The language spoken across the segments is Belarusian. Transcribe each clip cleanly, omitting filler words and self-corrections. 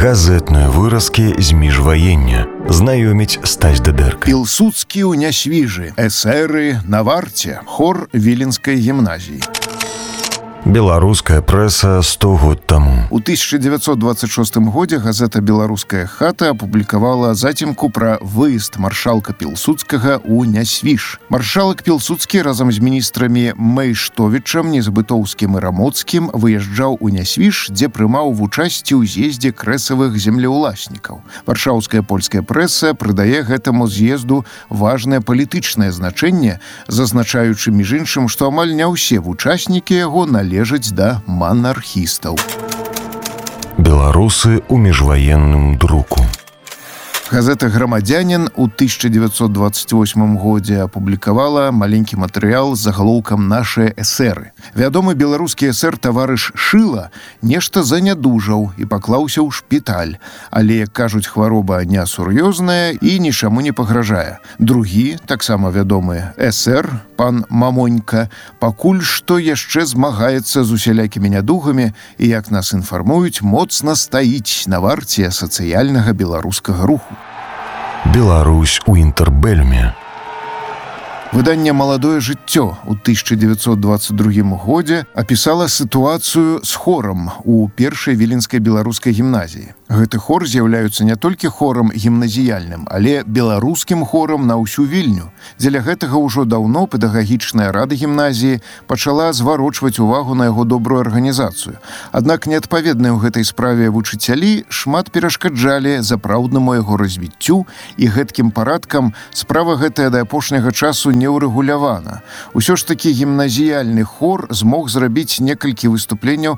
Газетныя выразкі з міжваення. Знаёміць Стась Дадэрка. Пілсудскі ў нясвіжы. Эсэры на варце. Хор Віленскай гімназіі. Беларуская прэса 100 год таму. У 1926 годзе газета «Беларуская хата» апублікавала зацемку пра выезд маршалка Пілсудскага ў Нясвіж. Маршалак Пілсудскі разам з міністрамі Мэйштовічам, Незабытоўскім і Рамоцкім выязджаў у Нясвіж, дзе прымаў вучасці ў з'ездзе крэсавых землеўласнікаў. Варшаўская польская прэса прыдае гэтаму з'езду важнае палітычнае значэнне, зазначаючы, між іншым, што амаль не ўсе вучаснікі яго належаць да манархістаў. Беларусы ў міжваенным друку. Газета «Грамадзянін» у 1928 годзе апублікавала маленькі матэрыял з загалоўкам «Нашыя эсэры». Вядомы беларускі эсэр таварыш Шыла нешта занядужаў і паклаўся ў шпіталь, але, як кажуць, хвароба несур'ёзная і нічаму не пагражае. Другі, таксама вядомы эсэр, пан Мамонька, пакуль што яшчэ змагаецца з усялякімі нядугамі і, як нас інфармуюць, моцна стаіць на варце сацыяльнага беларускага руху. Беларусь у інтэрбэльме. Выданне «Маладое жыццё» у 1922 годзе апісала сітуацыю з хорам у першай віленскай беларускай гімназіі. Гэты хор з'яўляецца не толькі хорам гімназіяльным, але беларускім хорам на ўсю Вільню. Дзеля гэтага ўжо даўно педагагічная рада гімназіі пачала зварочваць увагу на яго добрую арганізацыю. Аднак неадпаведныя ў гэтай справе вучыцялі шмат перашкаджалі запраўднаму яго развіццю, і гэткім парадкам справа гэтая да апошняга часу не ўрэгулявана. Усё ж такі гімназіяльны хор змог зрабіць некалькі выступленняў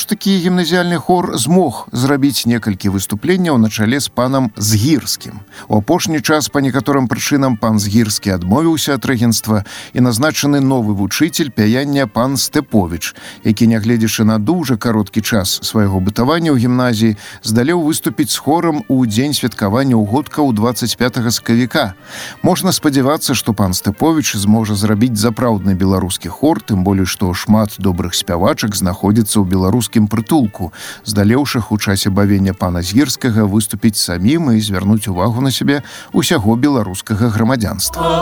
на чале з панам Згірскім. У апошні час па некаторым прычынам пан Згірскі адмовіўся ад рэгенцтва, і назначаны новы вучыцель пяяння пан Стэповіч, які, нягледзячы на дужа кароткі час свайго бытавання ў гімназіі, здалеў выступіць з хорам у дзень святкавання ўгодкаў 25 сакавіка. Можна спадзявацца, што пан Стэповіч зможа зрабіць запраўдны беларускі хор, тым болей, што шмат добрых спявачак знаходзіцца ў беларускім прытулку, здалеўшых у часе бавення пана Згірскага выступіць самім і звярнуць увагу на сябе усяго беларускага грамадзянства.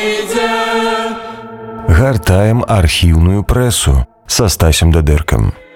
Гартаем архіўную прэсу са Стасем Дадэркам.